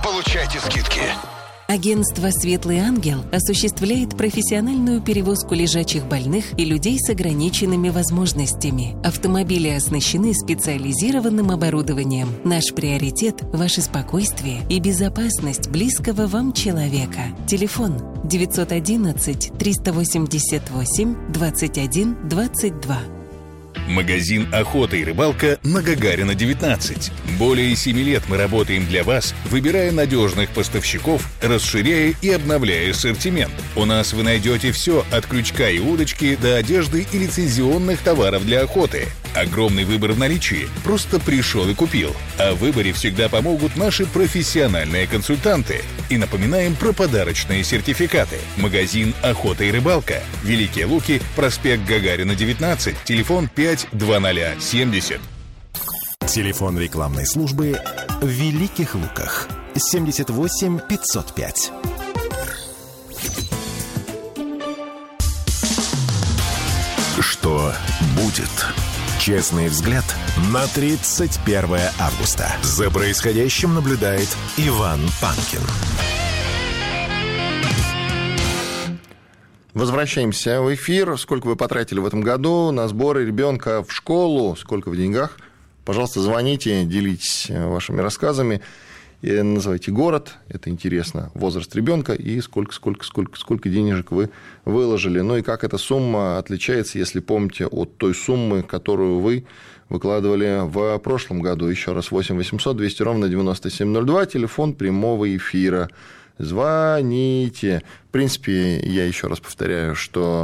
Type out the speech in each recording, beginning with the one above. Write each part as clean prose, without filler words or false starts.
Получайте скидки. Агентство «Светлый ангел» осуществляет профессиональную перевозку лежачих больных и людей с ограниченными возможностями. Автомобили оснащены специализированным оборудованием. Наш приоритет – ваше спокойствие и безопасность близкого вам человека. Телефон 911 388 21 22. Магазин «Охота и рыбалка» на Гагарина, 19. Более 7 лет мы работаем для вас, выбирая надежных поставщиков, расширяя и обновляя ассортимент. У нас вы найдете все от крючка и удочки до одежды и лицензионных товаров для охоты. Огромный выбор в наличии. Просто пришел и купил. О выборе всегда помогут наши профессиональные консультанты. И напоминаем про подарочные сертификаты. Магазин «Охота и рыбалка». Великие Луки, проспект Гагарина, 19. Телефон 52070. Телефон рекламной службы в Великих Луках. 78 505. Что будет? Честный взгляд на 31 августа. За происходящим наблюдает Иван Панкин. Возвращаемся в эфир. Сколько вы потратили в этом году на сборы ребенка в школу? Сколько в деньгах? Пожалуйста, звоните, делитесь вашими рассказами. И называйте город, это интересно, возраст ребенка и сколько денежек вы выложили. Ну и как эта сумма отличается, если помните, от той суммы, которую вы выкладывали в прошлом году. Еще раз, 8 800 200 ровно 9702, телефон прямого эфира. Звоните. В принципе, я еще раз повторяю, что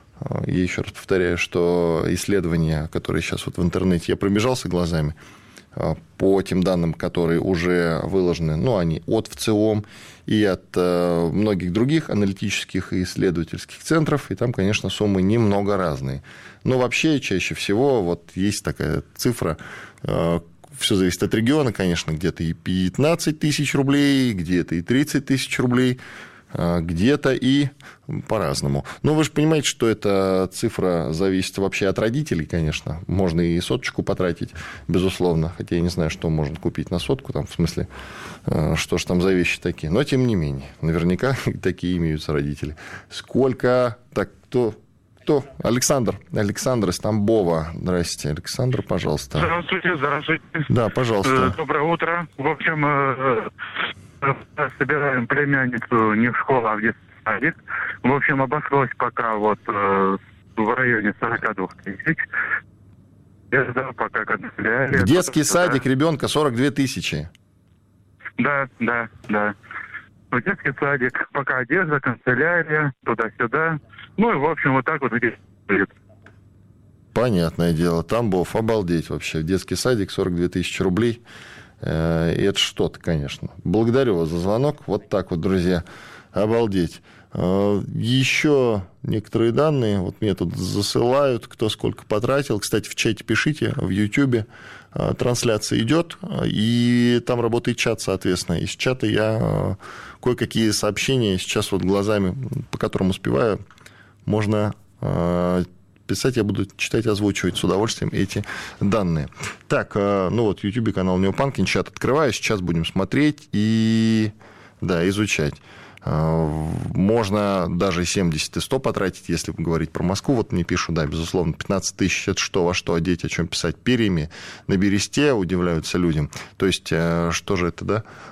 исследования, которые сейчас вот в интернете, я пробежался глазами, по тем данным, которые уже выложены, они от ВЦИОМ и от многих других аналитических и исследовательских центров, и там, конечно, суммы немного разные. Но вообще, чаще всего, вот есть такая цифра, все зависит от региона, конечно, где-то и 15 тысяч рублей, где-то и 30 тысяч рублей, где-то и по-разному. Но вы же понимаете, что эта цифра зависит вообще от родителей, конечно. Можно и соточку потратить, безусловно. Хотя я не знаю, что можно купить на сотку, там, в смысле, что же там за вещи такие. Но, тем не менее, наверняка такие имеются родители. Сколько... Так, кто? Александр из Тамбова. Здрасте, Александр, пожалуйста. Здравствуйте. Да, пожалуйста. Доброе утро. В общем, собираем племянницу не в школу, а в детский садик. В общем, обошлось пока вот в районе 42 тысяч. Я ждал, пока канцелярия... В детский садик ребенка 42 тысячи. Да. В детский садик пока одежда, канцелярия, туда-сюда. Ну и, в общем, вот так вот здесь будет. Понятное дело. Тамбов, обалдеть вообще. В детский садик 42 тысячи рублей. И это что-то, конечно. Благодарю вас за звонок. Вот так вот, друзья. Обалдеть. Еще некоторые данные. Вот мне тут засылают, кто сколько потратил. Кстати, в чате пишите, в Ютьюбе трансляция идет, и там работает чат, соответственно. Из чата я кое-какие сообщения сейчас вот глазами, по которым успеваю, можно писать, я буду читать, озвучивать с удовольствием эти данные. Так, в Ютьюбе канал Неопанкин, чат открываю, сейчас будем смотреть и, изучать. Можно даже 70 и 100 потратить, если говорить про Москву. Вот мне пишут, безусловно, 15 тысяч, это что, во что одеть, о чем писать, перьями на бересте, удивляются людям. То есть, что же это,